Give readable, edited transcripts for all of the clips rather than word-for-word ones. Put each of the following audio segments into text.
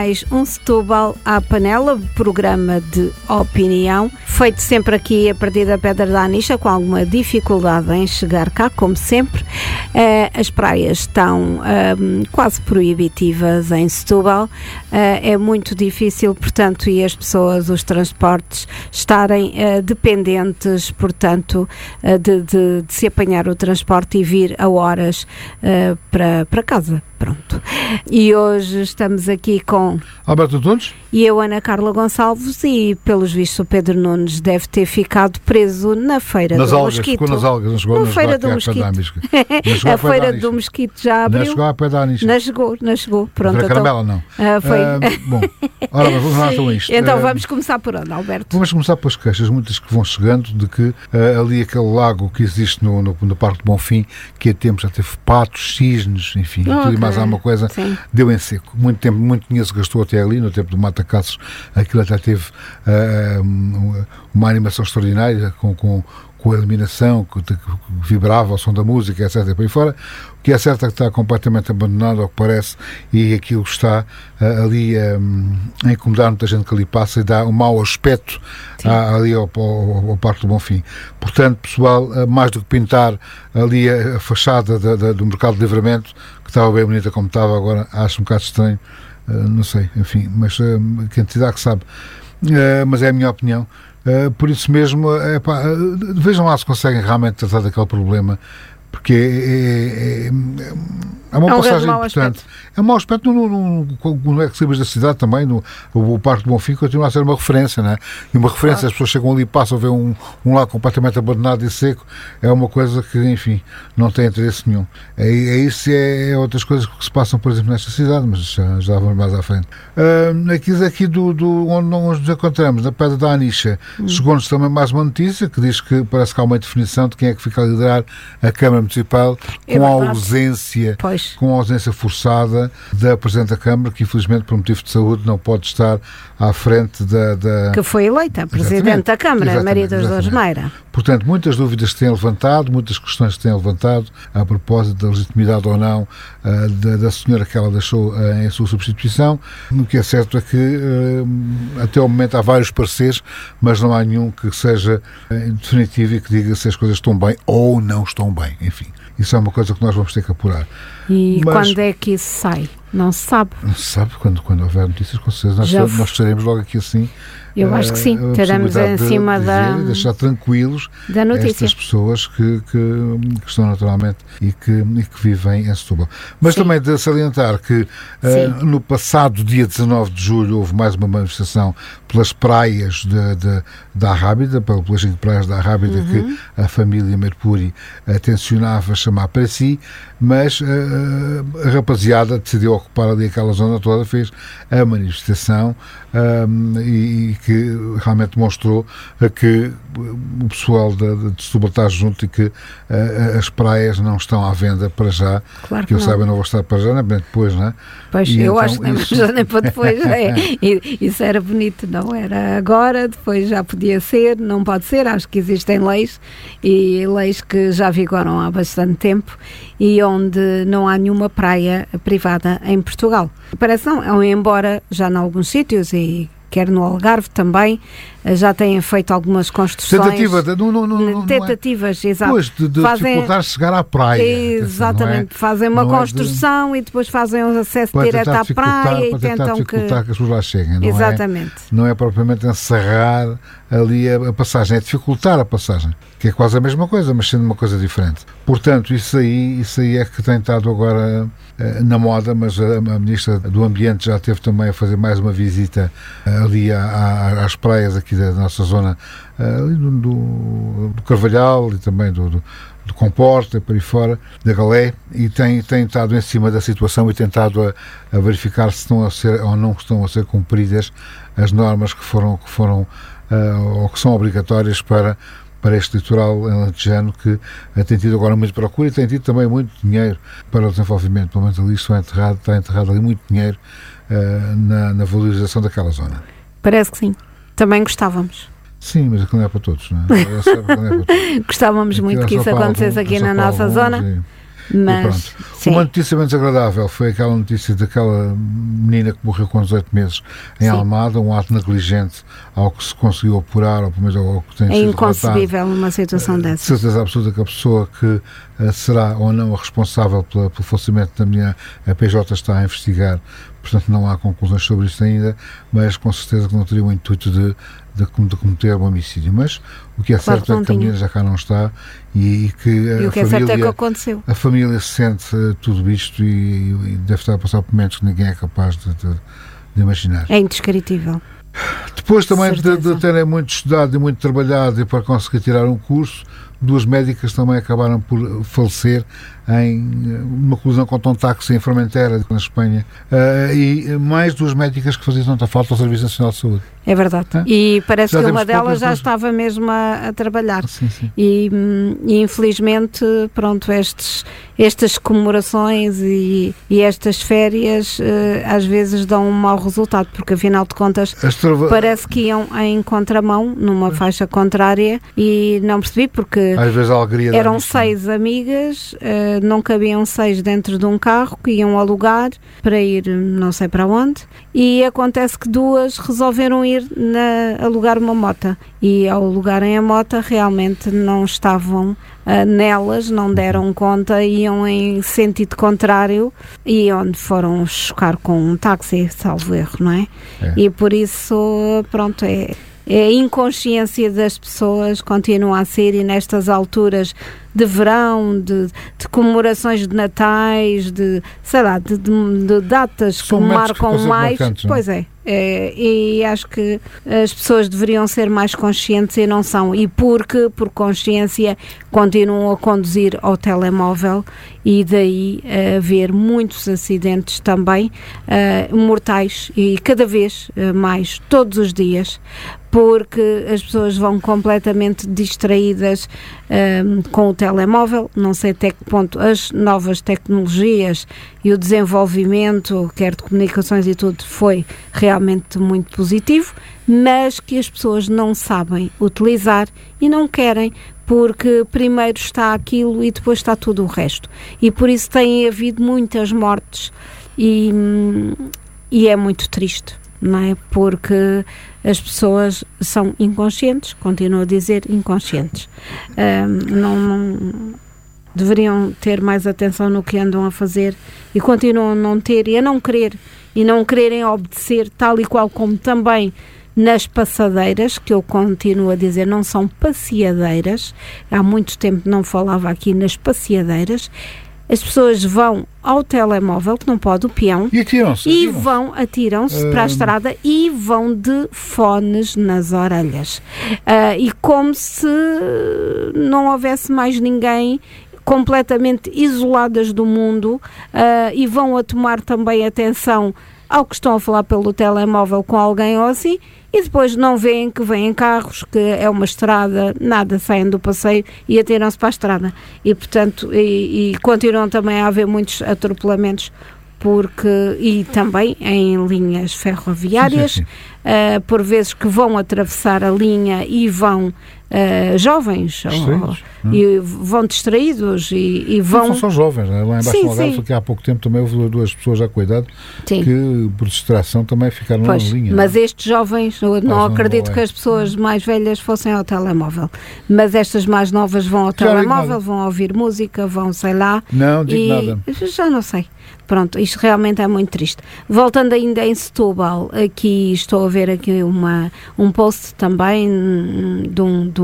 Um Setúbal à panela, programa de opinião, feito sempre aqui a partir da Pedra da Anixa, com alguma dificuldade em chegar cá, como sempre. As praias estão quase proibitivas em Setúbal, é muito difícil, portanto, e as pessoas, os transportes, estarem dependentes, portanto, de se apanhar o transporte e vir a horas para casa. Pronto. E hoje estamos aqui com Alberto Antunes e eu, Ana Carla Gonçalves, e pelos vistos o Pedro Nunes deve ter ficado preso na Feira do Mosquito. Ficou nas algas, não chegou, na Feira do Mosquito. A Feira do Mosquito já abriu. Não chegou a pé da Anixa. Não chegou. Pronto, a caramela não. Foi. Bom, ora, vamos lá então isto. Então vamos começar por onde, Alberto? Vamos começar pelas queixas, muitas que vão chegando, de que ali aquele lago que existe no Parque de Bonfim, que há tempo já teve patos, cisnes, enfim, tudo e mais alguma coisa, sim, deu em seco. Muito tempo, muito dinheiro se gastou até ali, no tempo do Mata Caços, aquilo até teve uma animação extraordinária com a iluminação, que vibrava ao som da música, etc. E por aí fora. O que é certo é que está completamente abandonado, ao que parece, e aquilo está ali a incomodar muita gente que ali passa e dá um mau aspecto ali ao Parque do Bonfim. Portanto, pessoal, mais do que pintar ali a fachada do Mercado de Livramento, que estava bem bonita como estava, agora acho um bocado estranho, não sei, enfim, mas que entidade que sabe. Mas é a minha opinião. Por isso mesmo, vejam lá se conseguem realmente tratar daquele problema, porque é uma passagem importante. É um mau aspecto no ex-libris da cidade também, o Parque do Bonfim continua a ser uma referência, não é? E uma referência, as pessoas chegam ali e passam a ver um lago completamente abandonado e seco, é uma coisa que, enfim, não tem interesse nenhum. Isso é outras coisas que se passam, por exemplo, nesta cidade, mas já vamos mais à frente. Aqui onde nos encontramos, na Pedra da Anixa, chegou-nos também mais uma notícia que diz que parece que há uma definição de quem é que fica a liderar a Câmara Municipal com a ausência forçada da Presidente da Câmara, que infelizmente por motivo de saúde não pode estar à frente que foi eleita Presidente da Câmara, Maria das Dores Meira. Portanto, muitas dúvidas se têm levantado, muitas questões se têm levantado a propósito da legitimidade ou não da senhora que ela deixou em sua substituição. O que é certo é que até ao momento há vários pareceres, mas não há nenhum que seja definitivo e que diga se as coisas estão bem ou não estão bem. Enfim, isso é uma coisa que nós vamos ter que apurar. E quando é que isso sai? Não se sabe. Não se sabe, quando houver notícias, com certeza nós estaremos logo aqui assim. Eu acho que sim, teremos em cima deixar tranquilos da notícia estas pessoas que estão naturalmente e que vivem em Setúbal. Mas sim, também de salientar que no passado dia 19 de julho houve mais uma manifestação pelas praias da Arrábida, pelas 5 praias da Arrábida, que a família Mercuri tencionava chamar para si, mas a rapaziada decidiu ocupar ali aquela zona toda, fez a manifestação e que realmente mostrou que o pessoal de Setúbal está junto e que as praias não estão à venda para já. Claro que eu saiba, não vou estar para já, nem para depois, não é? Pois, e eu então, acho que nem para já nem para depois. Isso era bonito, não era agora, depois já podia ser, não pode ser. Acho que existem leis, e leis que já vigoram há bastante tempo, e onde não há nenhuma praia privada em Portugal. Parece não, embora já em alguns sítios, e quer no Algarve também, já têm feito algumas construções. Tentativas, exato. Depois de dificultar chegar à praia. Exatamente, fazem uma construção e depois fazem o acesso direto à praia e tentam dificultar que as pessoas lá cheguem. Exatamente. Não é propriamente encerrar ali a passagem, é dificultar a passagem, que é quase a mesma coisa, mas sendo uma coisa diferente. Portanto, isso aí é que tem estado agora na moda, mas a Ministra do Ambiente já teve também a fazer mais uma visita ali às praias aqui da nossa zona, ali do Carvalhal e também do Comporta e por aí fora, da Galé, e tem estado em cima da situação e tentado a verificar se estão a ser ou não estão a ser cumpridas as normas que foram ou que são obrigatórias para este litoral alentejano, que tem tido agora muito procura e tem tido também muito dinheiro para o desenvolvimento. Pelo menos ali está enterrado ali muito dinheiro na valorização daquela zona. Parece que sim. Também gostávamos. Sim, mas aquilo não é para todos, não é? Gostávamos muito que isso acontecesse aqui na nossa zona. Mas, uma notícia menos agradável foi aquela notícia daquela menina que morreu com 18 meses em Almada, um ato negligente ao que se conseguiu apurar, ou pelo menos ao que tem sido relatado. É inconcebível uma situação dessa. De certeza absoluta que a pessoa que será ou não a responsável pelo falecimento da menina, a PJ está a investigar, portanto não há conclusões sobre isso ainda, mas com certeza que não teria o intuito de cometer um homicídio. Mas o que é certo é que a menina já cá não está e que a família sente tudo isto e deve estar a passar por momentos que ninguém é capaz de imaginar. É indescritível. Depois também de terem muito estudado e muito trabalhado e para conseguir tirar um curso, 2 médicas também acabaram por falecer em uma colisão contra um táxi em Formentera, na Espanha, e mais 2 médicas que faziam tanta falta ao Serviço Nacional de Saúde. É verdade. E parece que uma delas já estava mesmo a trabalhar. Sim. E infelizmente, pronto, estas comemorações e estas férias às vezes dão um mau resultado, porque afinal de contas parece que iam em contramão, numa faixa contrária, e não percebi porque às vezes a alegria eram 6 amigas, não cabiam 6 dentro de um carro que iam alugar para ir não sei para onde, e acontece que 2 resolveram ir alugar uma moto, e ao alugarem a moto realmente não estavam nelas, não deram conta, iam em sentido contrário e onde foram chocar com um táxi, salvo erro, não é? E por isso, pronto, a inconsciência das pessoas continua a ser, e nestas alturas de verão, de comemorações de natais, de datas que marcam mais, pois é. E acho que as pessoas deveriam ser mais conscientes e não são, e porque por consciência continuam a conduzir ao telemóvel, e daí haver muitos acidentes também mortais, e cada vez mais todos os dias, porque as pessoas vão completamente distraídas com o telemóvel. Não sei até que ponto as novas tecnologias e o desenvolvimento, quer de comunicações e tudo, foi realmente muito positivo, mas que as pessoas não sabem utilizar e não querem, porque primeiro está aquilo e depois está tudo o resto. E por isso tem havido muitas mortes e é muito triste, não é? Porque as pessoas são inconscientes, continuo a dizer inconscientes. Não deveriam ter mais atenção no que andam a fazer e continuam a não ter e a não querer, e não quererem obedecer, tal e qual como também nas passadeiras, que eu continuo a dizer, não são passeadeiras. Há muito tempo não falava aqui nas passeadeiras. As pessoas vão ao telemóvel, que não pode, o peão, atiram-se para a estrada e vão de fones nas orelhas. E como se não houvesse mais ninguém, completamente isoladas do mundo, e vão a tomar também atenção ao que estão a falar pelo telemóvel com alguém ou assim, e depois não veem que vêm carros, que é uma estrada, nada, saem do passeio e atiram-se para a estrada. E, portanto, e continuam também a haver muitos atropelamentos, e também em linhas ferroviárias, sim. Por vezes que vão atravessar a linha e vão jovens, e vão distraídos e vão... Não são jovens, né? Lá embaixo no Algarve, que há pouco tempo também houve 2 pessoas já cuidado, que por distração também ficaram na linha. Mas estes jovens, não acredito que as pessoas mais velhas fossem ao telemóvel, mas estas mais novas vão ao telemóvel, vão ouvir música, vão, sei lá... Não, digo nada. Já não sei. Pronto, isto realmente é muito triste. Voltando ainda em Setúbal, aqui estou a ver aqui um post também de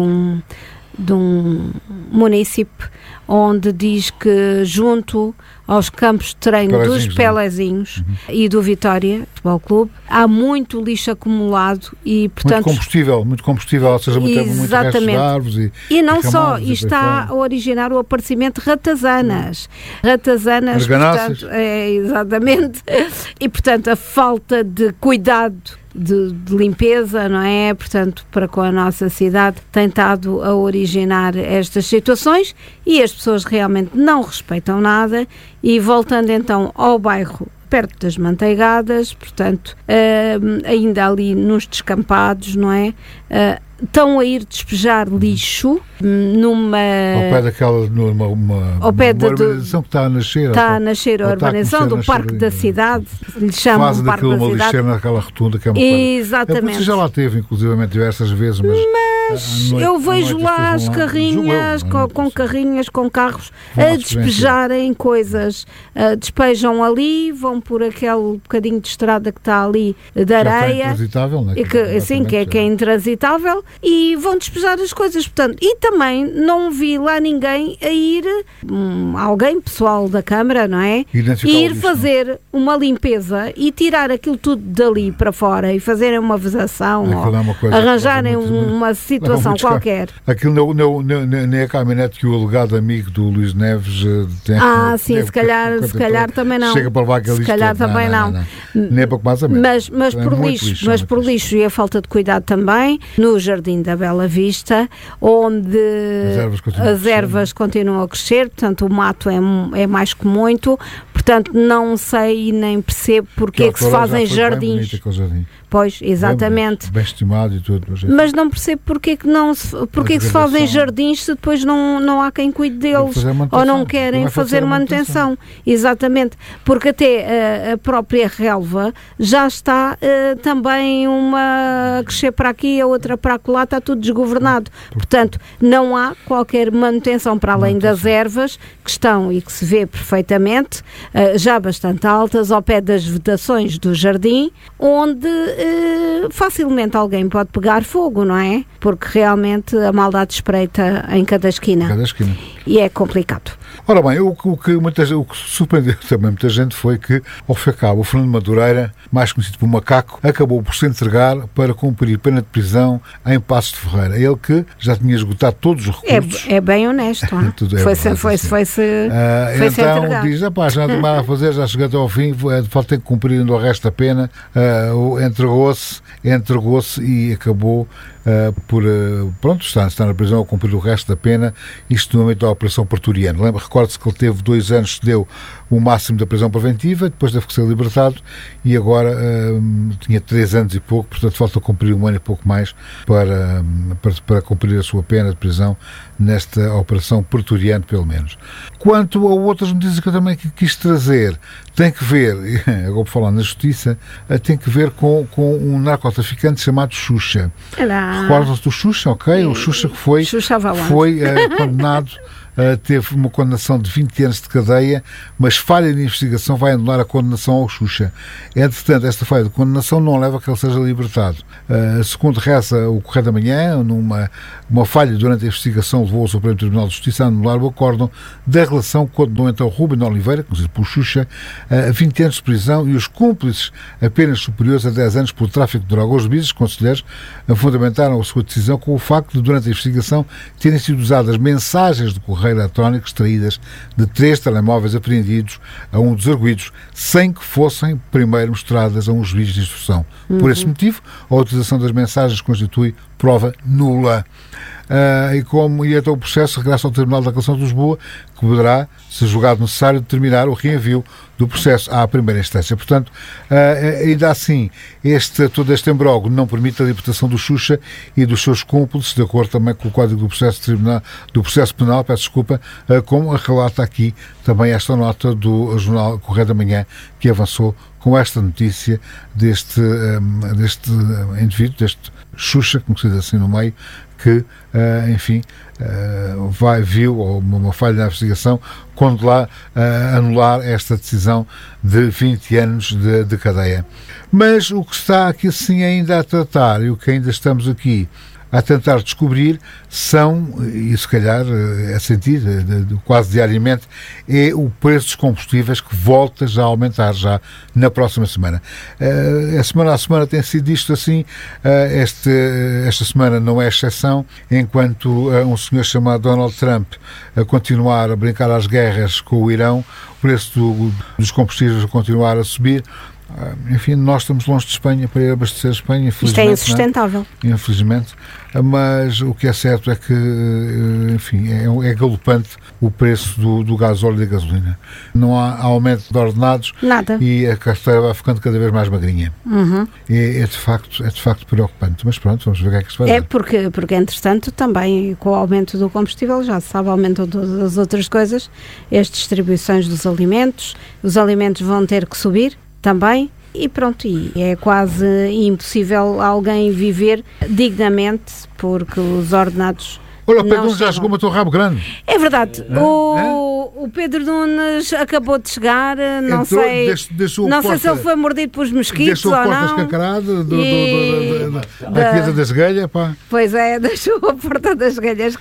um município onde diz que junto aos campos de treino dos Pelezinhos e do Vitória Futebol Clube há muito lixo acumulado e, portanto... Muito combustível, ou seja, muito resto de árvores e não só, e está a originar o aparecimento de ratazanas. Ratazanas, portanto, exatamente. E, portanto, a falta de cuidado de limpeza, não é? Portanto, para com a nossa cidade, tem estado a originar estas situações, e as pessoas realmente não respeitam nada. E voltando então ao bairro perto das manteigadas, portanto, ainda ali nos descampados, não é? Estão a ir despejar lixo numa... Ao pé daquela... ao pé da urbanização que está a nascer. Está a nascer a urbanização do Parque da Cidade. Lhe chamam Fazem Parque daquilo da uma Cidade. lixeira naquela rotunda que é uma Exatamente. coisa. Já lá teve, inclusivamente, diversas vezes, mas eu vejo lá as carrinhas, com carrinhas, com carros, a despejarem coisas. Despejam ali, vão por aquele bocadinho de estrada que está ali de areia. É intransitável, não é? Que é intransitável, e vão despejar as coisas. Portanto, e também não vi lá ninguém a ir, alguém pessoal da Câmara, não é? Ir fazer uma limpeza e tirar aquilo tudo dali para fora e fazerem uma vedação, ou arranjarem uma situação qualquer. Aquilo nem a caminhonete que o alegado amigo do Luís Neves tem. Sim, se calhar também não. Chega para levar aquele se calhar também não. Nem é pouco mais ou menos. Mas por lixo e a falta de cuidado também, no Jardim da Bela Vista, onde as ervas continuam a crescer, portanto o mato é mais que muito, portanto não sei e nem percebo porque é que se fazem jardins. Pois, exatamente. Bem estimado e tudo. Mas não percebo porque que se fazem jardins se depois não há quem cuide deles ou não querem fazer manutenção. Exatamente. Porque até a própria relva já está também uma a crescer para aqui, a outra para lá, está tudo desgovernado. Portanto, não há qualquer manutenção para além das ervas que estão e que se vê perfeitamente, já bastante altas, ao pé das vedações do jardim, onde facilmente alguém pode pegar fogo, não é? Porque realmente a maldade espreita em cada esquina. E é complicado. Ora bem, o que surpreendeu também muita gente foi que, ao fim e ao cabo, o Fernando Madureira, mais conhecido por Macaco, acabou por se entregar para cumprir pena de prisão em Passos de Ferreira. Ele que já tinha esgotado todos os recursos. É bem honesto. Foi-se então diz, já não tem mais a fazer, já chegou até ao fim, falta ter que cumprir ainda o resto da pena. Entregou-se e acabou por estar na prisão a cumprir o resto da pena, isto no momento da Operação Pretoriano. Recorde-se que ele teve 2 anos, cedeu o máximo da prisão preventiva, depois teve que ser libertado e agora tinha 3 anos e pouco, portanto falta cumprir 1 ano e pouco mais para cumprir a sua pena de prisão nesta Operação Pretoriano, pelo menos. Quanto a outras notícias que eu também quis trazer, tem que ver, agora vou falar na Justiça, tem que ver com um narcotraficante chamado Xuxa. Recordam-se do Xuxa, ok? O Xuxa que foi condenado, teve uma condenação de 20 anos de cadeia, mas falha de investigação vai anular a condenação ao Xuxa. Entretanto, esta falha de condenação não leva a que ele seja libertado. Segundo reza o Correio da Manhã, uma falha durante a investigação levou o Supremo Tribunal de Justiça a anular o acórdão da relação que condenou então Rubem Oliveira, conhecido por Xuxa, a 20 anos de prisão e os cúmplices apenas superiores a 10 anos por tráfico de droga. Os juízes conselheiros fundamentaram a sua decisão com o facto de, durante a investigação, terem sido usadas mensagens do correio eletrónico extraídas de 3 telemóveis apreendidos a um dos arguidos, sem que fossem primeiro mostradas a um juiz de instrução. Por esse motivo, a utilização das mensagens constitui prova nula. E então o processo regressa ao Tribunal da Reclamação de Lisboa, que poderá, se julgado necessário, determinar o reenvio do processo à primeira instância. Portanto, ainda assim, todo este embróglio não permite a libertação do Xuxa e dos seus cúmplices, de acordo também com o Código do Processo Penal, como relata aqui também esta nota do jornal Correio da Manhã, que avançou com esta notícia deste indivíduo, deste Xuxa, conhecido assim no meio, que, viu uma falha na investigação quando lá anular esta decisão de 20 anos de cadeia. Mas o que está aqui assim ainda a tratar e o que ainda estamos aqui a tentar descobrir são, e se calhar a sentir quase diariamente, é o preço dos combustíveis que volta já a aumentar já na próxima semana. Semana a semana tem sido isto assim, esta semana não é exceção, enquanto um senhor chamado Donald Trump a continuar a brincar às guerras com o Irão, o preço dos combustíveis a continuar a subir. enfim, nós estamos longe de Espanha para ir abastecer a Espanha, isto é insustentável. Infelizmente, mas o que é certo é que, enfim, é galopante o preço do gasóleo e da gasolina. Não há aumento de ordenados. Nada. E a carteira vai ficando cada vez mais magrinha. É de facto preocupante, mas pronto, vamos ver o que é que se vai dar. Porque entretanto também com o aumento do combustível, já se sabe, aumentam todas as outras coisas, as distribuições dos alimentos, os alimentos vão ter que subir também. E pronto, e é quase impossível alguém viver dignamente porque os ordenados. Olha, o Pedro Nunes já chegou, matou o rabo grande. É verdade. O Pedro Nunes acabou de chegar, não sei se ele foi mordido pelos mosquitos ou não. Deixou a porta escancarada da queda da esguelha, pá. Pois é, deixou a porta das esguelhas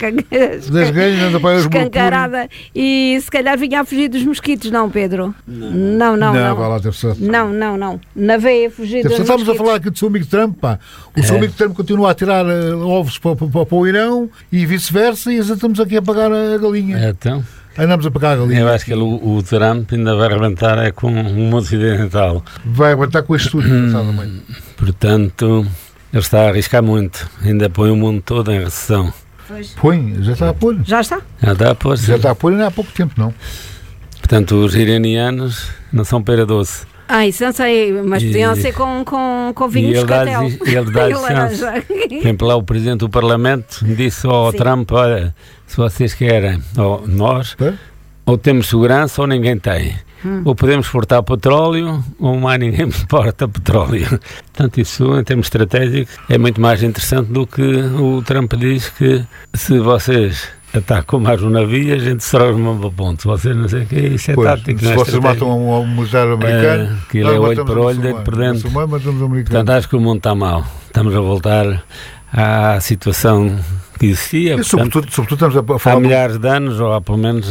escancarada e se calhar vinha a fugir dos mosquitos, não, Pedro? Não. Vai lá, deve ser. Não. Na veia fugir dos mosquitos. Estamos a falar aqui do seu amigo Trump, pá. O seu amigo Trump continua a tirar ovos para o Irão e vice-versa, e estamos aqui a pagar a galinha. Então, andamos a pagar a galinha. eu acho que o Trump ainda vai arrebentar com o mundo ocidental. Vai aguentar com isto tudo. Portanto, ele está a arriscar muito. Ainda põe o mundo todo em recessão. Já está a pôr. Já está? Já está a pôr, sim. Já está a pôr ainda há pouco tempo, não? Portanto, os iranianos não são pera doce. Isso não sei, mas podiam ser com vinho de escatel. E ele dá-lhe chance. Por exemplo, lá o Presidente do Parlamento disse ao Trump, olha, se vocês querem, nós, ou temos segurança ou ninguém tem. Ou podemos exportar petróleo, ou mais ninguém exporta petróleo. Portanto, isso, em termos estratégicos, é muito mais interessante do que o Trump diz que se vocês atacam mais um navio, a gente se uma para ponto. Se vocês não sei o que, isso é tático. Se vocês matam um militar americano, que ele é olho por olho, dedo por dentro. Portanto, acho que o mundo está mal. Estamos a voltar à situação que existia. Sobretudo estamos a falar há milhares de anos, ou há pelo menos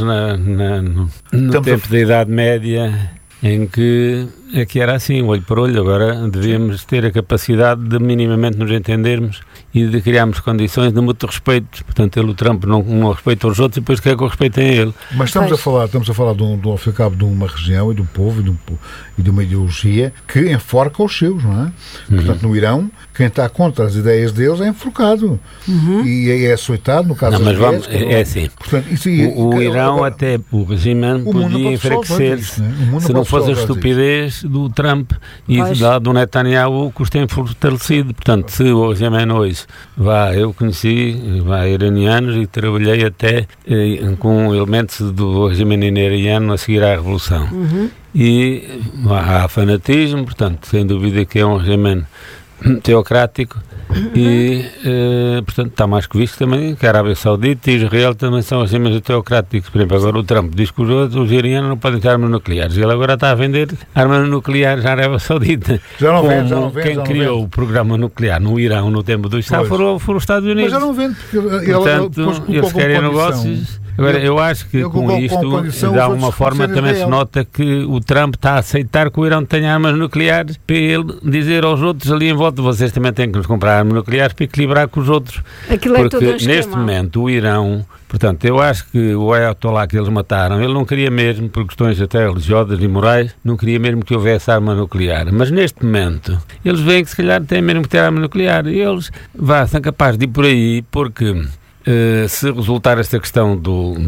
no tempo da Idade Média, em que era assim, olho por olho. Agora devíamos ter a capacidade de minimamente nos entendermos e de criarmos condições de muito respeito. Portanto, o Trump não respeita os outros e depois quer que o respeitem a ele. Mas estamos a falar ao fim e ao cabo de uma região e de um povo e de uma ideologia que enforca os seus, não é? Portanto, no Irão, quem está contra as ideias deles é enforcado e é açoitado, no caso das mulheres. É assim. Portanto, o Irão, até o regime podia enfraquecer-se se não fosse a estupidez do Trump e do Netanyahu, que os tem fortalecido. Portanto, se o regime hoje eu conheci iranianos e trabalhei até com elementos do regime iraniano a seguir à Revolução. E há fanatismo, portanto, sem dúvida que é um regime teocrático e, portanto, está mais que visto também que a Arábia Saudita e Israel também são regimes teocráticos. Por exemplo, agora o Trump diz que os iranianos não podem ter armas nucleares e ele agora está a vender armas nucleares à Arábia Saudita. Quem criou o programa nuclear no Irão no tempo do Estado foram os Estados Unidos. Mas já não vende, porque portanto, eles querem negócios. Agora, eu acho que com isto, de alguma forma, também se nota que o Trump está a aceitar que o Irão tenha armas nucleares para ele dizer aos outros ali em volta, vocês também têm que nos comprar armas nucleares para equilibrar com os outros. Porque neste momento o Irão, portanto, eu acho que o Ayatollah que eles mataram, ele não queria mesmo, por questões até religiosas e morais, não queria mesmo que houvesse arma nuclear. Mas neste momento, eles veem que se calhar têm mesmo que ter arma nuclear e eles são capazes de ir por aí, porque se resultar esta questão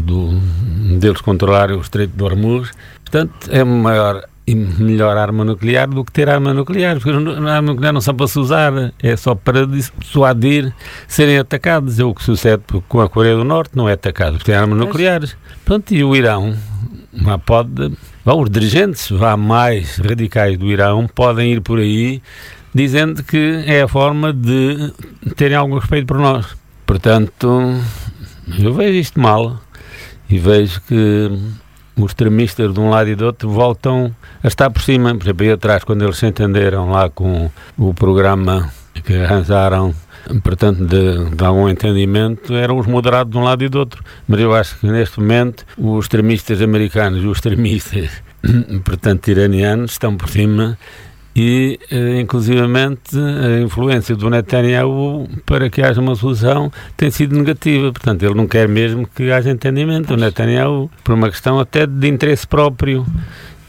deles controlarem o Estreito de Hormuz, portanto, é maior e melhor arma nuclear do que ter arma nuclear, porque a arma nuclear não são para se usar, é só para dissuadir serem atacados. É o que sucede com a Coreia do Norte, não é atacado porque tem armas nucleares. Pronto, e o Irão os dirigentes mais radicais do Irão podem ir por aí dizendo que é a forma de terem algum respeito por nós. Portanto, eu vejo isto mal e vejo que os extremistas de um lado e do outro voltam a estar por cima. Por exemplo, aí atrás, quando eles se entenderam lá com o programa que arranjaram, portanto, de algum entendimento, eram os moderados de um lado e do outro. Mas eu acho que neste momento os extremistas americanos e os extremistas, portanto, iranianos estão por cima. E, inclusivamente, a influência do Netanyahu para que haja uma solução tem sido negativa. Portanto, ele não quer mesmo que haja entendimento. O Netanyahu, por uma questão até de interesse próprio,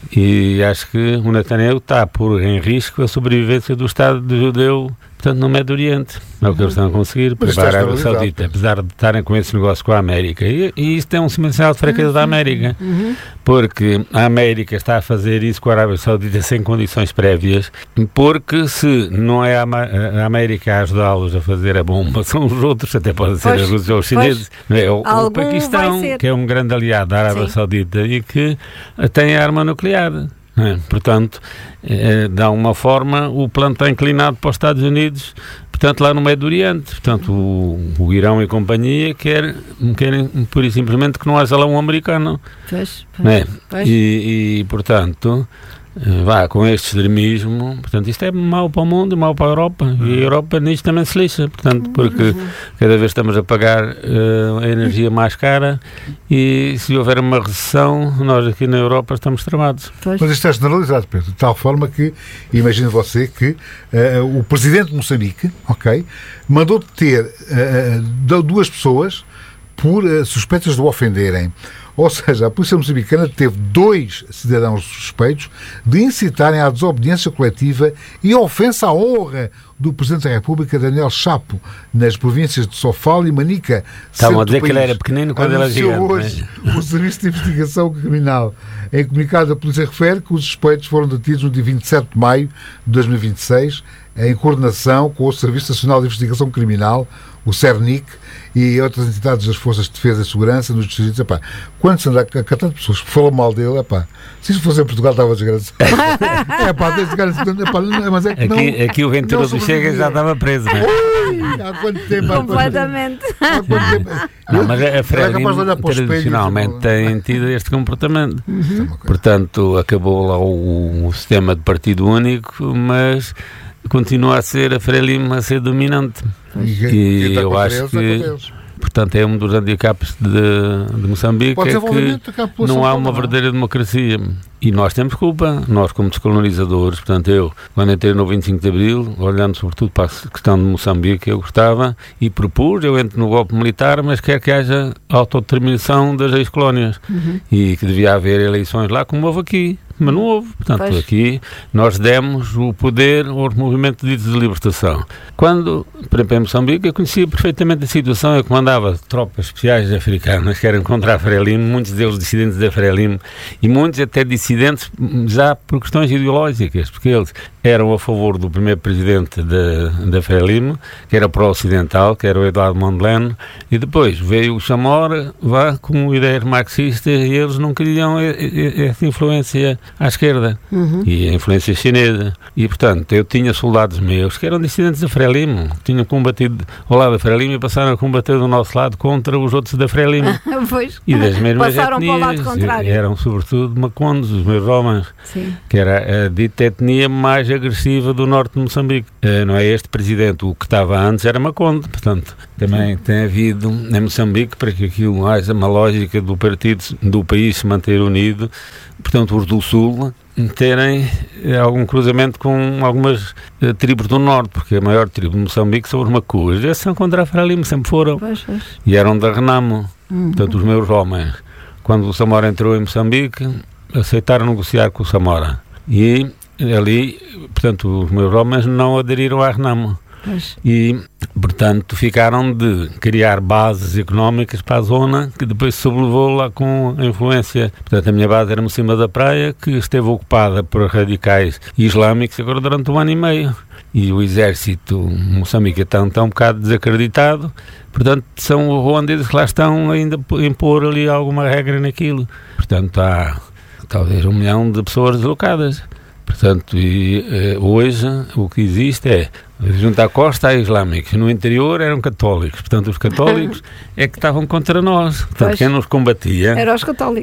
E acho que o Netanyahu está a pôr em risco a sobrevivência do Estado judeu, portanto, no Médio Oriente. É o que eles estão a conseguir para a Arábia Saudita, apesar de estarem com esse negócio com a América. E isto é um sinal de fraqueza da América, porque a América está a fazer isso com a Arábia Saudita sem condições prévias, porque se não é a América a ajudá-los a fazer a bomba, são os outros, até podem ser a Rússia ou os chineses, o Paquistão, que é um grande aliado da Arábia Saudita e que tem arma nuclear. Portanto, de alguma forma, o plano está inclinado para os Estados Unidos, portanto, lá no Médio Oriente. Portanto, o Irão e companhia querem pura e simplesmente que não haja lá um americano. Pois. E, portanto, com este extremismo, portanto, isto é mau para o mundo e mau para a Europa, e a Europa nisto também se lixa, portanto, porque cada vez estamos a pagar a energia mais cara, e se houver uma recessão, nós aqui na Europa estamos travados. Mas isto é generalizado, Pedro, de tal forma que, imagine você que o presidente de Moçambique, mandou deter 2 pessoas por suspeitas de o ofenderem. Ou seja, a polícia moçambicana teve 2 cidadãos suspeitos de incitarem à desobediência coletiva e ofensa à honra do Presidente da República, Daniel Chapo, nas províncias de Sofala e Manica. Estavam a dizer que ele era pequenino quando era gigante. Hoje o Serviço de Investigação Criminal. Em comunicado, a polícia refere que os suspeitos foram detidos no dia 27 de maio de 2026, em coordenação com o Serviço Nacional de Investigação Criminal, o CERNIC, e outras entidades das Forças de Defesa e Segurança nos distritos. Quando se anda a tantas pessoas que falam mal dele, se isso fosse em Portugal estava desgraçado. Mas é que não, aqui o Ventura do Chega já estava preso. Há quanto tempo? Completamente. Mas a Frelimo tradicionalmente tem tido este comportamento. Portanto, acabou lá o sistema de partido único, mas continua a ser a Frelimo a ser dominante. E eu acho que, portanto, é um dos handicaps de Moçambique, é que não há uma verdadeira democracia. E nós temos culpa, nós como descolonizadores. Portanto, eu, quando entrei no 25 de Abril, olhando sobretudo para a questão de Moçambique, eu gostava e propus, eu entro no golpe militar, mas quero que haja autodeterminação das ex-colónias. E que devia haver eleições lá, como houve aqui. Mas não houve. Portanto, aqui nós demos o poder aos movimentos de libertação. Quando, por exemplo, em Moçambique, eu conhecia perfeitamente a situação. Eu comandava tropas especiais africanas que eram contra a Frelimo, muitos deles dissidentes da Frelimo, e muitos até dissidentes já por questões ideológicas, porque eles eram a favor do primeiro presidente da Frelimo, que era pró-ocidental, que era o Eduardo Mondlane, e depois veio o Chamora, com ideias marxistas, e eles não queriam essa influência à esquerda, e a influência chinesa. E, portanto, eu tinha soldados meus que eram dissidentes da Frelimo, que tinham combatido ao lado da Frelimo e passaram a combater do nosso lado contra os outros da Frelimo. E das mesmas etnias, eram sobretudo macondos, os meus homens, que era a dita etnia mais agressiva do norte de Moçambique. Não é este presidente, o que estava antes era macondo, portanto, também tem havido em Moçambique, para que aquilo haja uma lógica do país se manter unido, portanto, os do Sul terem algum cruzamento com algumas tribos do Norte, porque a maior tribo de Moçambique são os Macuas. Esses são contra a Frelimo, sempre foram. E eram da Renamo. Portanto, os meus homens, quando o Samora entrou em Moçambique, aceitaram negociar com o Samora. E ali, portanto, os meus homens não aderiram à Renamo. E, portanto, ficaram de criar bases económicas para a zona, que depois se sobrelevou lá com a influência. Portanto, a minha base era no cima da praia, que esteve ocupada por radicais islâmicos agora durante 1 ano e meio. E o exército moçambicano está um bocado desacreditado. Portanto, são os ruandeses que lá estão ainda a impor ali alguma regra naquilo. Portanto, há talvez 1 milhão de pessoas deslocadas. Portanto, hoje o que existe é, junto à costa há islâmicos, no interior eram católicos, portanto os católicos é que estavam contra nós, portanto quem nos combatia eram os católicos,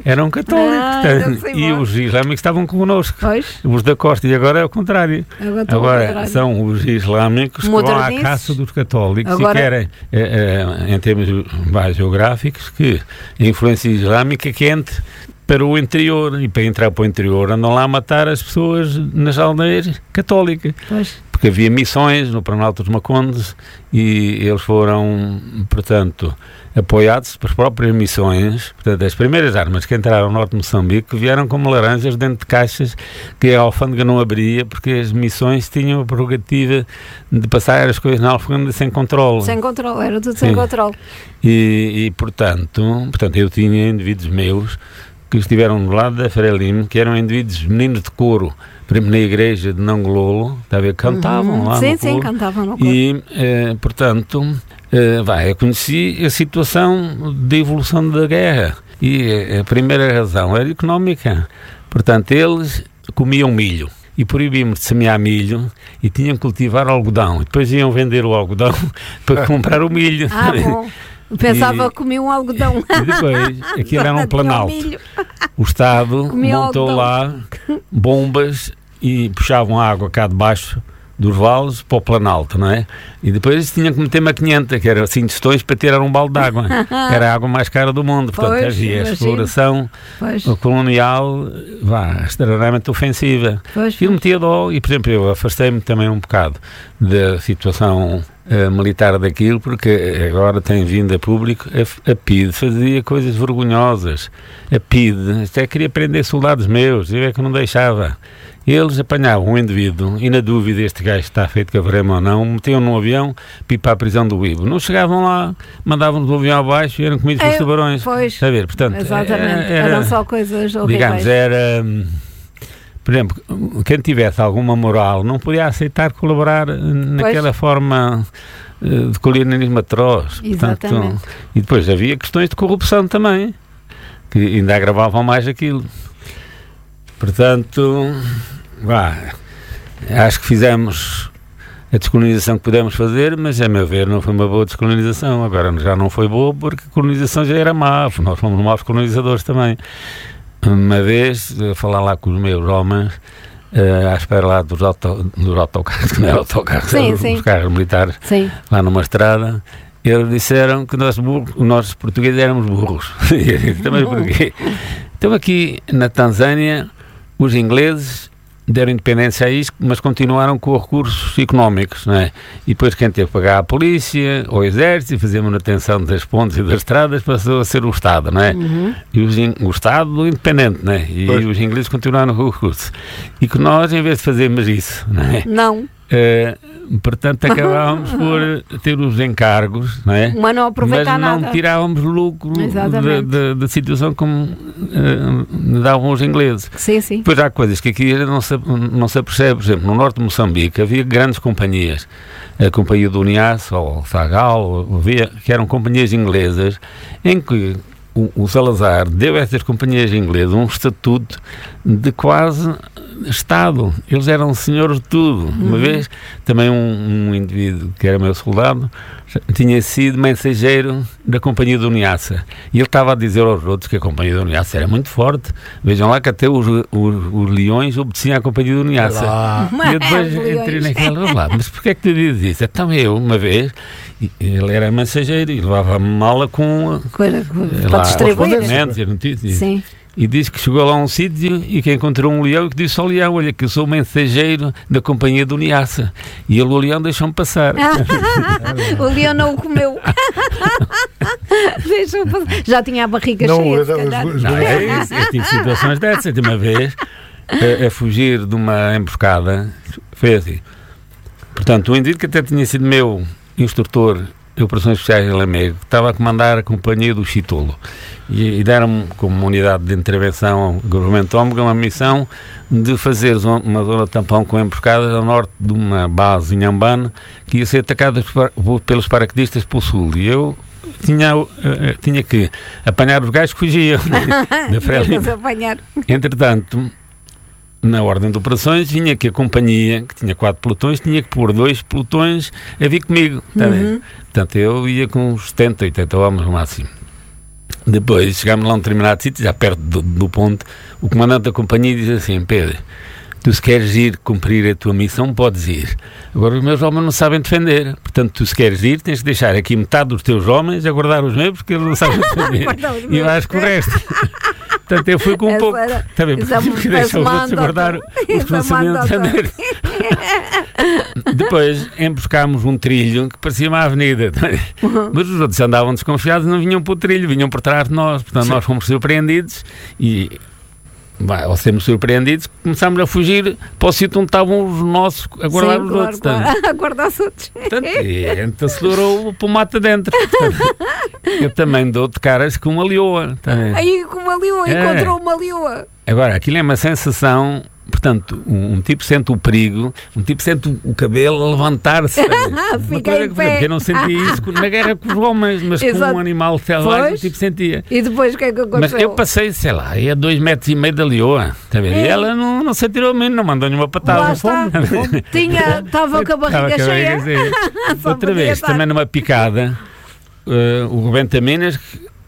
e os islâmicos estavam connosco, os da costa, e agora é o contrário, agora são os islâmicos que vão à caça dos católicos e querem, em termos geográficos, que a influência islâmica que entre para o interior, e para entrar para o interior andam lá a matar as pessoas nas aldeias católicas. Pois. Porque havia missões no Planalto dos Macondes e eles foram, portanto, apoiados pelas próprias missões. Portanto, as primeiras armas que entraram no norte de Moçambique vieram como laranjas dentro de caixas que a alfândega não abria, porque as missões tinham a prerrogativa de passar as coisas na alfândega sem controle. Sem controle, era tudo sem controle. E portanto, eu tinha indivíduos meus que estiveram do lado da Frelimo, que eram indivíduos meninos de coro, na igreja de Nangololo, cantavam lá no coro. Sim, cantavam no coro. E, portanto, eu conheci a situação de evolução da guerra. E a primeira razão era económica. Portanto, eles comiam milho e proibimos de semear milho e tinham que cultivar algodão. E depois iam vender o algodão para comprar o milho. Bom. Pensava que comia um algodão. E depois, aquilo era um planalto. O Estado montou lá bombas e puxavam água cá de baixo dos vales para o planalto, não é? E depois tinham que meter uma 500, que era assim de tostões para tirar um balde de água. Era a água mais cara do mundo. Portanto, havia a exploração colonial extremamente ofensiva. Aquilo metia dó e, por exemplo, eu afastei-me também um bocado da situação militar daquilo, porque agora tem vindo a público. A PIDE fazia coisas vergonhosas. A PIDE até queria prender soldados meus, eu é que não deixava. Eles apanhavam um indivíduo e, na dúvida, este gajo está feito cavarema ou não, metiam num avião para ir para a prisão do Ibo. Não chegavam lá, mandavam-nos do avião abaixo e eram comidos pelos tubarões. Pois, a ver, portanto, exatamente, eram só coisas horríveis. Digamos, era... Por exemplo, quem tivesse alguma moral não podia aceitar colaborar naquela forma de colonialismo atroz. Exatamente. Portanto, e depois havia questões de corrupção também, que ainda agravavam mais aquilo. Portanto, acho que fizemos a descolonização que pudemos fazer, mas, a meu ver, não foi uma boa descolonização. Agora já não foi boa porque a colonização já era má, nós fomos maus colonizadores também. Uma vez, a falar lá com os meus homens, à espera lá dos autocarros, que não era autocarros, eram os carros militares, lá numa estrada, eles disseram que nós portugueses éramos burros. Também porquê? Então aqui na Tanzânia, os ingleses deram independência a isso, mas continuaram com os recursos económicos, não é? E depois quem teve que pagar a polícia, o exército, e fazer manutenção das pontes e das estradas, passou a ser o Estado, não é? E o Estado independente, não é? E os ingleses continuaram com os recursos. E que nós, em vez de fazermos isso, não é? Não. Portanto, acabávamos por ter os encargos, não é? Mas não aproveitar nada. Mas não tirávamos lucro da situação como davam os ingleses. Sim. Depois há coisas que aqui não se apercebe. Por exemplo, no norte de Moçambique havia grandes companhias. A Companhia do Niassa, ou Fagal, que eram companhias inglesas, em que o Salazar deu a essas companhias inglesas um estatuto de quase Estado. Eles eram senhores de tudo. Uma vez, também um indivíduo que era meu soldado tinha sido mensageiro da Companhia do Niassa. E ele estava a dizer aos outros que a Companhia do Niassa era muito forte. Vejam lá que até os leões obedeciam à Companhia do Niassa. E eu depois entrei naquela, mas porquê é que tu dizes isso? Então eu, uma vez, ele era mensageiro e levava a mala com para distribuir. Sim. E disse que chegou lá a um sítio e que encontrou um leão e que disse ao leão: olha, que eu sou o mensageiro da Companhia do Niassa. E ele, o leão, deixou-me passar. O leão não o comeu. Deixou-me passar. Já tinha a barriga cheia, se calhar. Eu tive situações dessas. De uma vez, a fugir de uma emboscada, foi assim. Portanto, o indivíduo que até tinha sido meu instrutor de Operações Especiais em Lamego, que estava a comandar a Companhia do Chitolo, e deram-me, como unidade de intervenção governamental, uma missão de fazer uma zona de tampão com emboscadas ao norte de uma base em Inhambane, que ia ser atacada pelos paraquedistas pelo sul, e eu tinha que apanhar os gajos que fugiam da Frelimo. Entretanto, na ordem de operações, vinha que a companhia, que tinha 4 pelotões, tinha que pôr 2 pelotões a vir comigo. Portanto, eu ia com uns 70, 80 homens no máximo. Depois, chegámos lá a um determinado sítio, já perto do ponto, o comandante da companhia diz assim: Pedro, tu se queres ir cumprir a tua missão, podes ir. Agora os meus homens não sabem defender. Portanto, tu se queres ir, tens de deixar aqui metade dos teus homens a guardar os meus, porque eles não sabem defender. E vais com o resto. Portanto, eu fui com um pouco. Também porque deixa os outros guardar os conhecimentos. Depois emboscámos um trilho que parecia uma avenida. Mas os outros andavam desconfiados e não vinham para o trilho, vinham por trás de nós. Portanto, nós fomos surpreendidos e... ao sermos surpreendidos, começámos a fugir para o sítio onde estavam os nossos a guardar os outros. A guardar os outros. Portanto, e a gente acelerou para o mato dentro. Portanto, eu também dou de caras com uma leoa. Aí com uma leoa, encontrou uma leoa. Agora, aquilo é uma sensação... Portanto, um tipo sente o perigo, um tipo sente o cabelo a levantar-se. Fica em pé. Eu não sentia isso na guerra com os homens, mas com um animal selvagem, o tipo sentia. E depois o que é que aconteceu? Mas eu passei, sei lá, a 2,5 metros da leoa, tá vendo? E ela não se atirou a mim, não mandou nenhuma patada. Estava com a barriga cheia. Outra vez, também numa picada, o rebenta-minas...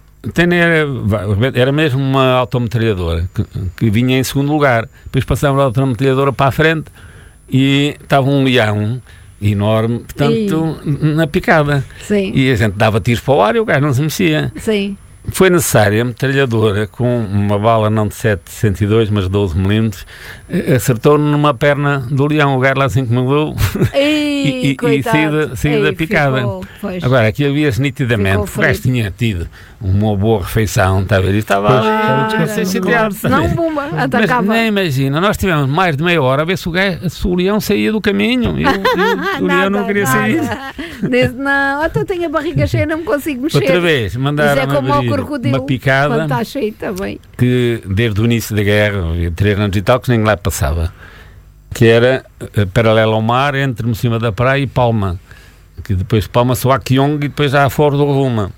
Era mesmo uma autometralhadora que vinha em segundo lugar. Depois passámos a autometralhadora para a frente e estava um leão enorme, portanto, na picada. Sim. E a gente dava tiros para o ar e o gajo não se mexia. Sim. Foi necessária a metralhadora com uma bala não de 7,62 mas 12 milímetros, acertou numa perna do leão, o gajo lá se incomodou e saiu da picada. Agora, aqui havia-se nitidamente, o gajo tinha tido uma boa refeição, está a ver? Estava chateado. Não, bomba, atacava. Mas nem imagina, nós tivemos mais de meia hora a ver se o leão saía do caminho e o leão não queria sair. Não, até tenho a barriga cheia, não me consigo mexer. Outra vez, mandaram uma picada que desde o início da guerra, 3 anos e tal, que ninguém lá passava, que era paralela ao mar, entre cima da praia e Palma, que depois de Palma só há Kyong e depois há a Fora do Rovuma.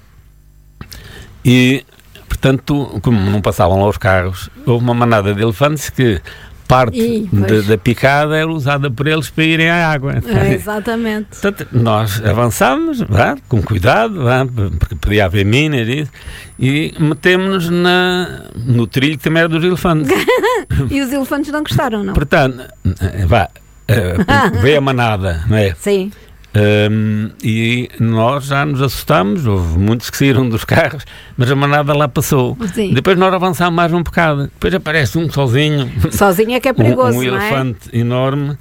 E, portanto, como não passavam lá os carros, houve uma manada de elefantes que parte da picada era usada por eles para irem à água. Exatamente. Portanto, nós avançámos, com cuidado, porque podia haver minas e metemos-nos no trilho que também era dos elefantes. E os elefantes não gostaram, não? Portanto, veio a manada, não é? Sim. E nós já nos assustámos, houve muitos que saíram dos carros, mas a manada lá passou. Sim. Depois nós avançámos mais um bocado, depois aparece um sozinho. Sozinho é que é perigoso, um elefante enorme.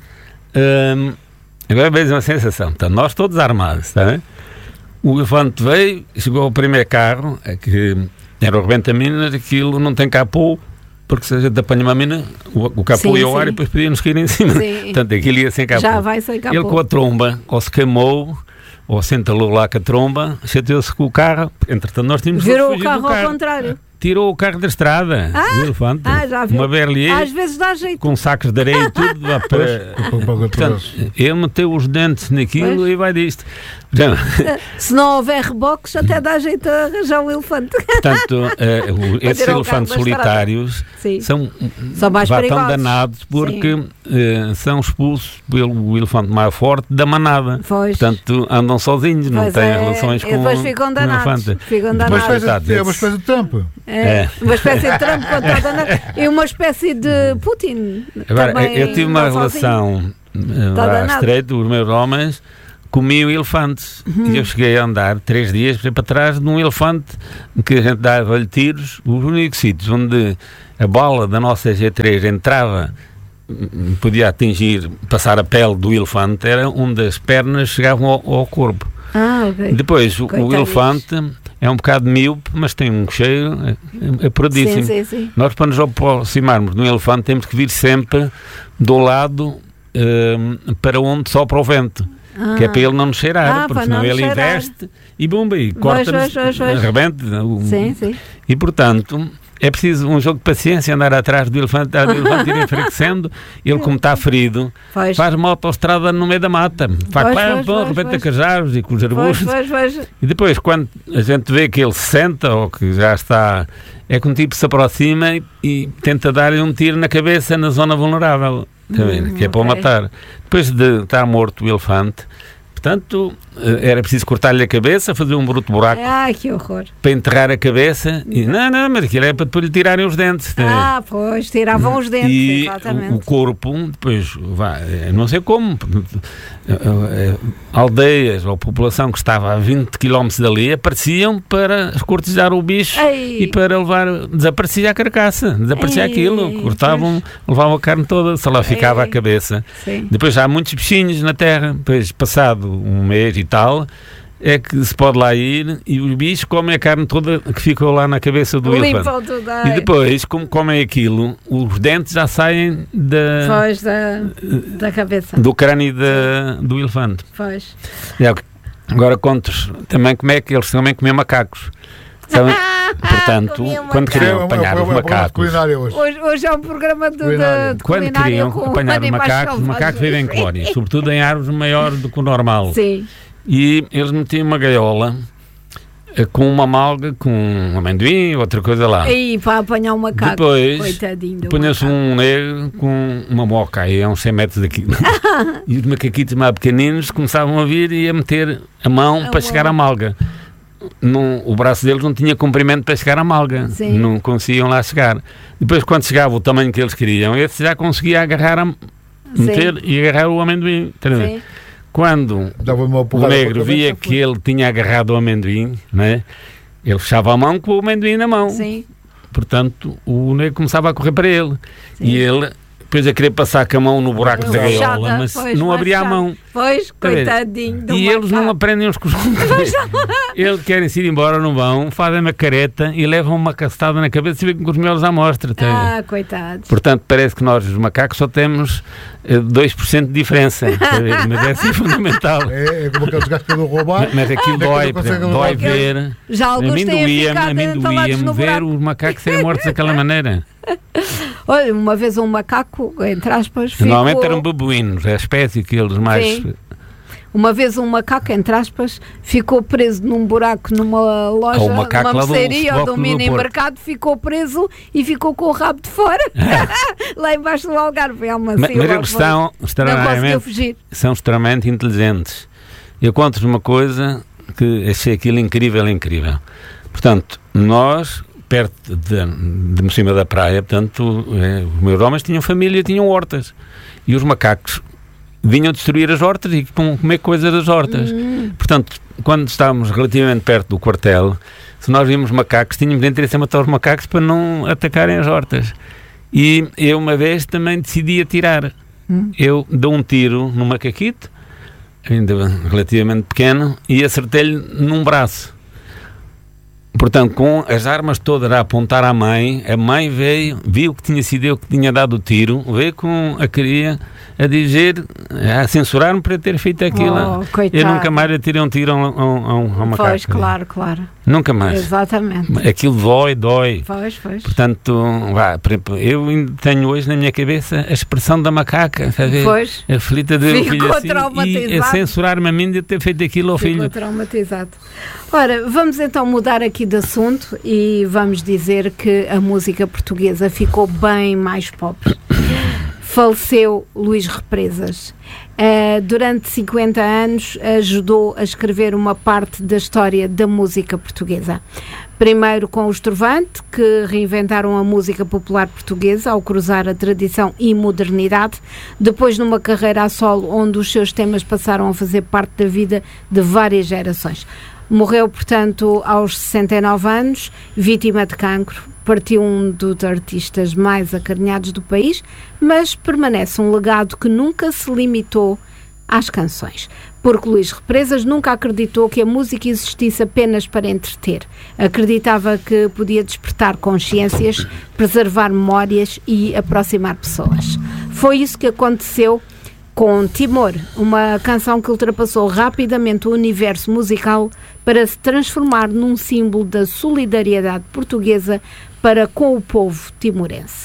Agora vejo uma sensação, portanto, nós todos armados, está bem? O elefante veio, chegou ao primeiro carro, que era o rebenta-minas, aquilo não tem capô, porque se a gente apanha uma mina, o capô ia ao ar e depois podíamos cair em cima. Sim. Portanto, aquilo ia sem capô. Já vai sem capô. Ele com a tromba, ou se queimou, ou se entalou lá com a tromba, chateou-se com o carro, entretanto nós tínhamos que fugir do carro. Virou o carro ao contrário. Tirou o carro da estrada, o elefante, já viu. uma berlier, às vezes dá jeito, com sacos de areia e tudo, portanto, ele meteu os dentes naquilo e vai disto. Se não houver reboques, até dá jeito a arranjar um elefante. Portanto, esses elefantes solitários são mais tão danados porque são expulsos pelo elefante mais forte da manada. Portanto, andam sozinhos, não têm relações com o elefante. Ficam danados. É uma espécie de Trump. Uma espécie de Trump e uma espécie de Putin. Agora, eu tive uma relação estreita, os meus homens comiam elefantes e eu cheguei a andar 3 dias para trás de um elefante que a gente dava-lhe tiros. Os únicos sítios onde a bala da nossa G3 entrava, podia atingir, passar a pele do elefante, era onde as pernas chegavam ao corpo. Okay. Depois o elefante é um bocado míope, mas tem um cheiro apuradíssimo. Sim. Nós, para nos aproximarmos de um elefante, temos que vir sempre do lado para onde sopra o vento. Que é para ele não nos cheirar, porque senão ele investe e bomba, e corta-nos, arrebenta. Sim. E, portanto, é preciso um jogo de paciência, andar atrás do elefante, ir enfraquecendo. Ele, como está ferido, faz uma autoestrada no meio da mata. Arrebenta com as árvores e com os arbustos. E depois, quando a gente vê que ele se senta, ou que já está, é que um tipo se aproxima e tenta dar-lhe um tiro na cabeça na zona vulnerável. Que é para o matar. Depois de estar morto o elefante, Portanto, era preciso cortar-lhe a cabeça, fazer um bruto buraco. Que horror. Para enterrar a cabeça. E, não, mas aquilo é para depois lhe tirarem os dentes. Pois, tiravam os dentes, e exatamente. O corpo, depois, não sei como, aldeias ou população que estava a 20 km dali apareciam para escortejar o bicho e para levar, desaparecia a carcaça, desaparecia aquilo, cortavam, levavam a carne toda, só lá ficava a cabeça. Sim. Depois há muitos bichinhos na terra, depois passado um mês e tal, é que se pode lá ir e os bichos comem a carne toda que ficou lá na cabeça do elefante. E depois, como comem aquilo, os dentes já saem da cabeça. Do crânio do elefante. Pois. Agora conto-vos também como é que eles também comiam macacos. Portanto, quando queriam apanhar os macacos... Hoje é um programa de quando queriam apanhar os macacos vivem em colónias, sobretudo em árvores maiores do que o normal. Sim. E eles metiam uma gaiola com uma malga, com um amendoim, outra coisa lá. E para apanhar um macaco. Depois punha-se um negro com uma moca, aí a uns 100 metros daqui. E os macaquitos mais pequeninos começavam a vir e a meter a mão para chegar à malga. O braço deles não tinha comprimento para chegar à malga. Sim. Não conseguiam lá chegar. Depois, quando chegava o tamanho que eles queriam, esse já conseguia agarrar meter e agarrar o amendoim. Sim. Quando o negro via que ele tinha agarrado o amendoim, né, ele fechava a mão com o amendoim na mão. Sim. Portanto, o negro começava a correr para ele. Sim. E ele depois a querer passar com a mão no buraco da gaiola, mas não abria a mão. Pois, coitadinho do E macaco. eles não aprendem uns com os outros. Eles querem-se ir embora, não vão, fazem uma careta e levam uma castada na cabeça e ficam com os miolos à mostra. Coitados. Portanto, parece que nós, os macacos, só temos 2% de diferença. Mas é assim fundamental. É como aqueles gajos que não roubar. Mas aquilo dói ver. Já alguns têm ficado doía-me ver os macacos serem mortos daquela maneira. Olha, uma vez um macaco, entre aspas, normalmente eram babuínos, é a espécie que eles mais... Sim. Uma vez um macaco, entre aspas, ficou preso num buraco numa loja, numa mercearia ou de um mini mercado, ficou preso e ficou com o rabo de fora. Lá embaixo do Algarve. Mas eles são extremamente inteligentes. Eu conto-vos uma coisa que achei aquilo incrível. Portanto, nós... perto de cima da praia, portanto, os meus homens tinham família, tinham hortas. E os macacos vinham destruir as hortas e comer coisas das hortas. Portanto, quando estávamos relativamente perto do quartel, se nós vimos macacos, tínhamos interesse em matar os macacos para não atacarem as hortas. E eu uma vez também decidi atirar. Eu dou um tiro no macaquito, ainda relativamente pequeno, e acertei-lhe num braço. Portanto, com as armas todas a apontar à mãe, a mãe viu que tinha sido eu que tinha dado o tiro, veio com a cria a dizer, a censurar-me para ter feito aquilo. Eu nunca mais atirei um tiro a um macaco. Pois, claro. Nunca mais. Exatamente. Aquilo dói. Pois. Portanto, eu ainda tenho hoje na minha cabeça a expressão da macaca, sabe? Pois. Aflita de um filho assim, traumatizado. E a censurar-me a mim de ter feito aquilo ao filho. Ficou traumatizado. Ora, vamos então mudar aqui de assunto e vamos dizer que a música portuguesa ficou bem mais pobre. Faleceu Luís Represas. Durante 50 anos ajudou a escrever uma parte da história da música portuguesa. Primeiro com os Trovante, que reinventaram a música popular portuguesa ao cruzar a tradição e modernidade. Depois numa carreira a solo, onde os seus temas passaram a fazer parte da vida de várias gerações. Morreu, portanto, aos 69 anos, vítima de cancro. Partiu um dos artistas mais acarinhados do país, mas permanece um legado que nunca se limitou às canções. Porque Luís Represas nunca acreditou que a música existisse apenas para entreter. Acreditava que podia despertar consciências, preservar memórias e aproximar pessoas. Foi isso que aconteceu com Timor, uma canção que ultrapassou rapidamente o universo musical para se transformar num símbolo da solidariedade portuguesa para com o povo timorense.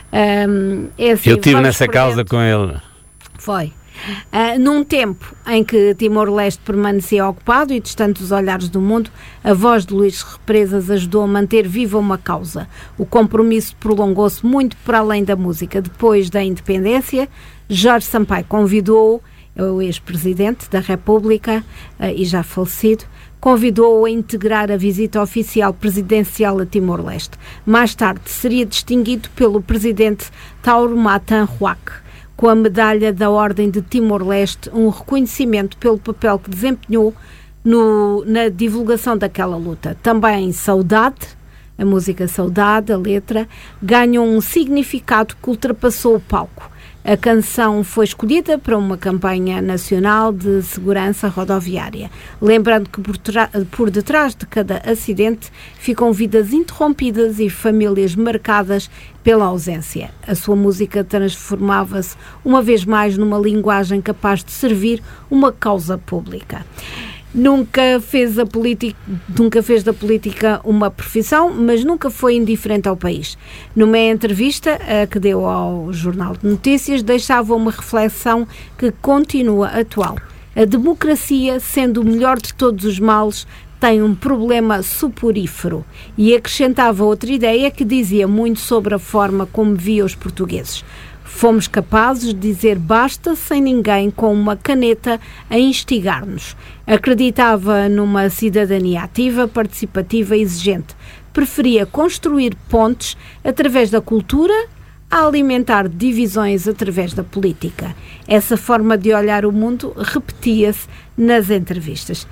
Assim, eu estive nessa causa com ele. Foi. Num tempo em que Timor-Leste permanecia ocupado e distante dos olhares do mundo, a voz de Luís Represas ajudou a manter viva uma causa. O compromisso prolongou-se muito para além da música. Depois da independência, Jorge Sampaio convidou-o o ex-presidente da República e já falecido, convidou-o a integrar a visita oficial presidencial a Timor-Leste. Mais tarde seria distinguido pelo presidente Tauro Matan Ruak com a medalha da Ordem de Timor-Leste, um reconhecimento pelo papel que desempenhou na divulgação daquela luta. Também Saudade, a música Saudade, a letra, ganhou um significado que ultrapassou o palco. A canção foi escolhida para uma campanha nacional de segurança rodoviária, lembrando que por detrás de cada acidente ficam vidas interrompidas e famílias marcadas pela ausência. A sua música transformava-se uma vez mais numa linguagem capaz de servir uma causa pública. Nunca fez da política uma profissão, mas nunca foi indiferente ao país. Numa entrevista que deu ao Jornal de Notícias, deixava uma reflexão que continua atual. A democracia, sendo o melhor de todos os males, tem um problema suporífero. E acrescentava outra ideia que dizia muito sobre a forma como via os portugueses. Fomos capazes de dizer basta sem ninguém com uma caneta a instigar-nos. Acreditava numa cidadania ativa, participativa e exigente. Preferia construir pontes através da cultura a alimentar divisões através da política. Essa forma de olhar o mundo repetia-se nas entrevistas.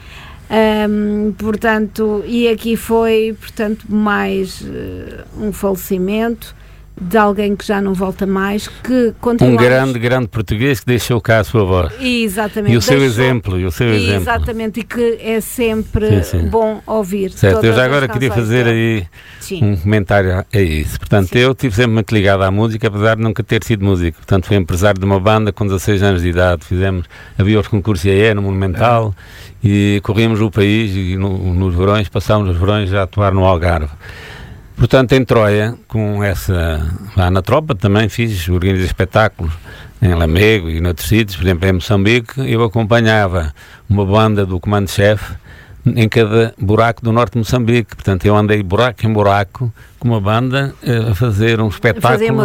E aqui foi, mais um falecimento de alguém que já não volta mais, que continua... Um grande português que deixou cá a sua voz. Exatamente. E o seu exemplo. Exatamente, e que é sempre bom ouvir. Certo, eu já agora queria fazer aí um comentário a isso. Portanto, eu estive sempre muito ligado à música, apesar de nunca ter sido músico. Portanto, fui empresário de uma banda com 16 anos de idade. Havia os concursos IAE no Monumental e corríamos o país e nos verões, passámos os verões a atuar no Algarve. Portanto, em Troia, na tropa também organizei espetáculos em Lamego e noutros sítios, por exemplo, em Moçambique, eu acompanhava uma banda do comando-chefe em cada buraco do norte de Moçambique. Portanto, eu andei buraco em buraco com uma banda a fazer um espetáculo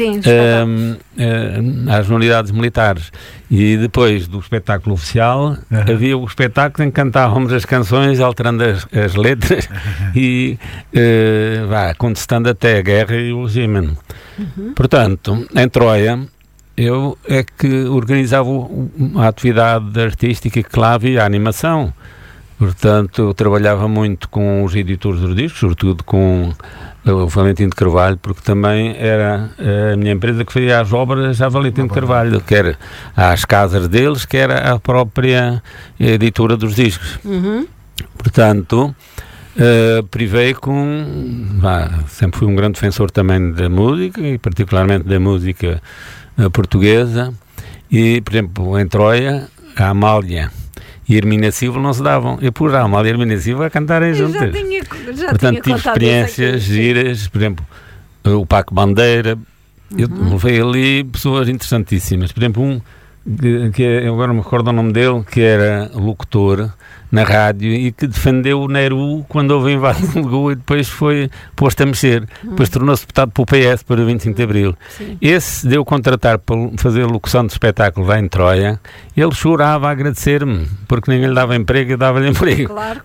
às unidades militares. E depois do espetáculo oficial, havia o espetáculo em que cantávamos as canções, alterando as letras e contestando até a guerra e o regime. Portanto, em Troia, eu é que organizava a atividade artística que lá havia, a animação. Portanto, eu trabalhava muito com os editores dos discos, sobretudo com o Valentim de Carvalho, porque também era a minha empresa que fazia as obras a Valentim de Carvalho, que era às casas deles, que era a própria editora dos discos. Portanto, privei sempre fui um grande defensor também da música, e particularmente da música portuguesa, e, por exemplo, em Troia, a Amália e Hermínia Silva não se davam. Eu pus a Amália e Hermínia Silva a cantarem juntas. Portanto, tive experiências giras, por exemplo, o Paco Bandeira. Eu levei ali pessoas interessantíssimas. Por exemplo, eu agora não me recordo o nome dele, que era locutor na rádio e que defendeu o Nehru quando houve a invasão de Goa e depois foi posto a mexer. Depois tornou-se deputado pelo PS para o 25 de Abril. Esse deu contratar para fazer locução de espetáculo lá em Troia. Ele chorava a agradecer-me, porque ninguém lhe dava emprego e eu dava-lhe emprego. Claro.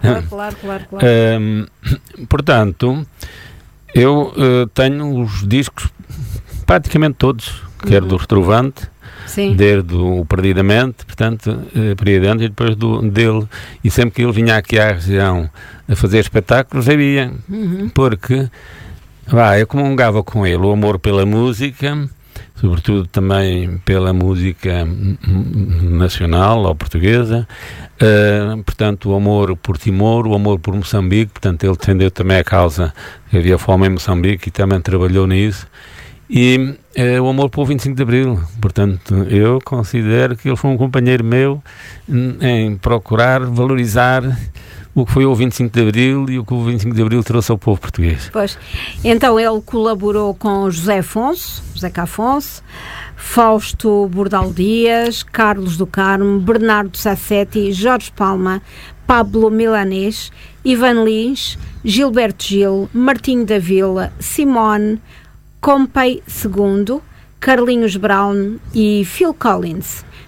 Portanto, eu tenho os discos praticamente todos, quer do Retrovante, desde o Perdidamente, portanto, Perdidamente, e depois dele, e sempre que ele vinha aqui à região a fazer espetáculos, havia, porque eu comungava com ele o amor pela música, sobretudo também pela música nacional ou portuguesa, portanto, o amor por Timor, o amor por Moçambique, portanto, ele defendeu também a causa que havia fome em Moçambique e também trabalhou nisso. E o amor pelo 25 de Abril. Portanto, eu considero que ele foi um companheiro meu em procurar valorizar o que foi o 25 de Abril e o que o 25 de Abril trouxe ao povo português. Pois, então ele colaborou com José Cá Afonso, Fausto Bordal Dias, Carlos do Carmo, Bernardo Sassetti, Jorge Palma, Pablo Milanês, Ivan Lins, Gilberto Gil, Martinho da Vila, Simone, Pompey II, Carlinhos Brown e Phil Collins.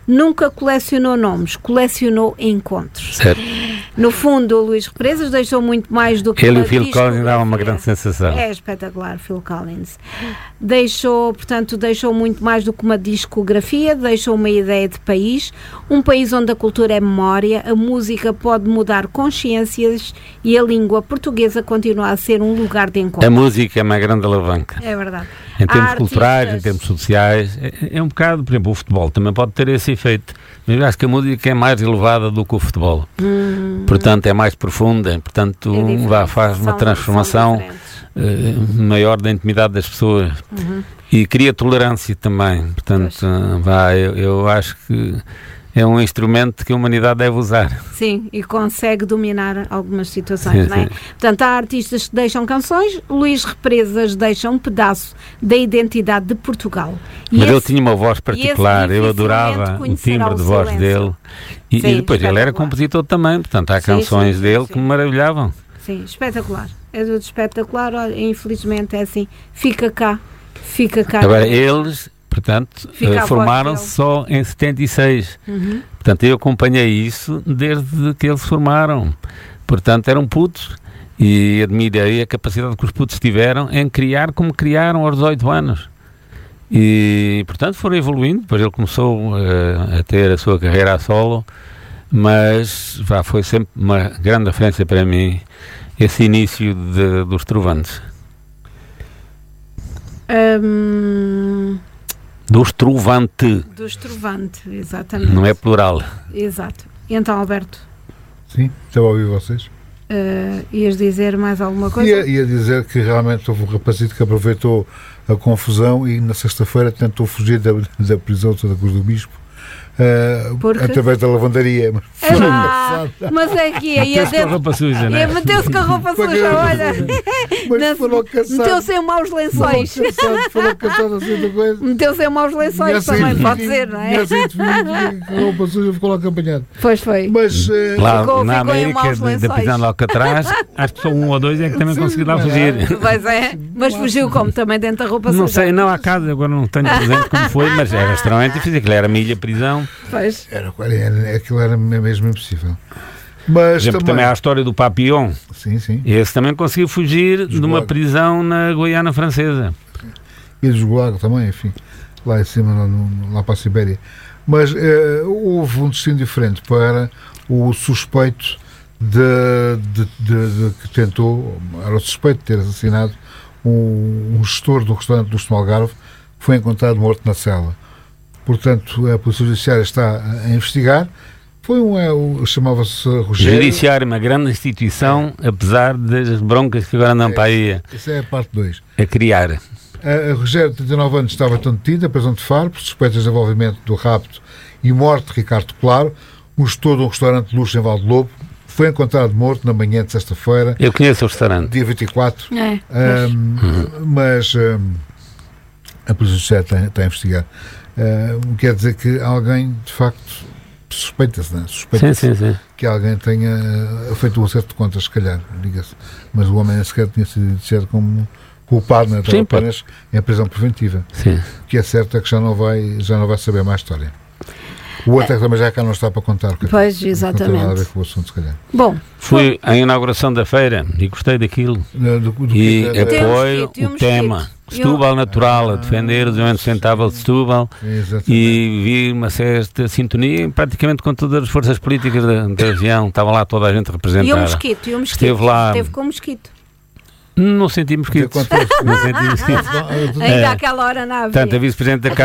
nunca colecionou nomes, colecionou encontros. Certo. No fundo, o Luís Represas deixou muito mais do que ele e o Phil Collins davam uma grande sensação. É espetacular, Phil Collins. Deixou muito mais do que uma discografia, deixou uma ideia de país, um país onde a cultura é memória, a música pode mudar consciências e a língua portuguesa continua a ser um lugar de encontro. A música é uma grande alavanca. É verdade. Em termos culturais, em termos sociais, é um bocado, por exemplo, o futebol também pode ter esse efeito, mas eu acho que a música é mais elevada do que o futebol. Portanto, é mais profunda, portanto, faz uma transformação maior da intimidade das pessoas e cria tolerância também. Portanto, eu acho que é um instrumento que a humanidade deve usar. Sim, e consegue dominar algumas situações, não é? Sim. Portanto, há artistas que deixam canções, Luís Represas deixa um pedaço da identidade de Portugal. Mas ele tinha uma voz particular, eu adorava o timbre de voz dele. E depois ele era compositor também, portanto há canções dele que me maravilhavam. Sim, espetacular. É tudo espetacular, olha, infelizmente é assim, fica cá. Agora, eles... Portanto, formaram-se só em 76. Portanto, eu acompanhei isso desde que eles se formaram. Portanto, eram putos e admirei a capacidade que os putos tiveram em criar como criaram aos 18 anos. E, portanto, foram evoluindo. Depois ele começou a ter a sua carreira a solo, mas foi sempre uma grande referência para mim esse início dos Trovantes. Dos Trovante, exatamente. Não é plural. Exato. E então, Alberto? Sim, estava a ouvir vocês. Ias dizer mais alguma coisa? Ia dizer que realmente houve um rapazito que aproveitou a confusão e na sexta-feira tentou fugir da prisão da Cruz do Bispo. Através da lavandaria. Mas é que meteu-se com a roupa suja, não é? Meteu-se com a roupa suja, olha. Meteu-se em maus lençóis. Meteu-se em maus lençóis também, pode ser, não é? Com a roupa suja ficou lá acompanhado. Pois foi. Mas lá na América, da prisão de Alcatraz, acho que só um ou dois é que também conseguiu lá fugir. Pois é, mas fugiu como? Também dentro da roupa suja? Não sei, não há casa, agora não tenho presente como foi, mas era extremamente difícil, aquilo era milha prisão. Pois. Aquilo era mesmo impossível. Mas por exemplo, também há a história do Papillon. Sim. Esse também conseguiu fugir de uma prisão na Guiana Francesa. E dos Gulag também, enfim, lá em cima, lá para a Sibéria. Mas houve um destino diferente para o suspeito que tentou, era o suspeito de ter assassinado um gestor do restaurante do Algarve, que foi encontrado morto na cela. Portanto, a Polícia Judiciária está a investigar. Chamava-se Rogério. O Judiciário é uma grande instituição, apesar das broncas que agora andam para aí. Essa é a parte 2. A criar. A Rogério, de 39 anos, estava então detida, prisão de Faro, por suspeitas de envolvimento do rapto e morte de Ricardo Claro, um gestor de um restaurante de luxo em Valde Lobo. Foi encontrado morto na manhã de sexta-feira. Eu conheço o restaurante. Dia 24. Mas a Polícia Judiciária está a investigar. Quer dizer que alguém, de facto, suspeita-se, não é? Suspeita-se sim. que alguém tenha feito um acerto de contas, se calhar, diga-se. Mas o homem nem sequer tinha sido indiciado como culpado, não é? Apenas em prisão preventiva. Sim. O que é certo é que já não vai saber mais história. O outro é que também já cá não está para contar. Pois, exatamente. Não tem nada a ver com o assunto, se calhar. Bom, fui à inauguração da feira e gostei daquilo. E apoio o tema. Setúbal natural, a defender o desenvolvimento sustentável de Setúbal. E vi uma certa sintonia praticamente com todas as forças políticas da região. Estava lá toda a gente representada. E o Mosquito? Esteve lá. Esteve com o Mosquito. Não senti mosquitos. Ainda àquela hora não havia. Portanto, a vice-presidente da